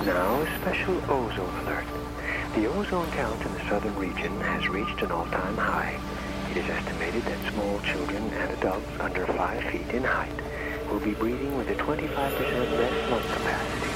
Now, a special ozone alert. The ozone count in the southern region has reached an all-time high. It is estimated that small children and adults under 5 feet in height will be breathing with a 25% less lung capacity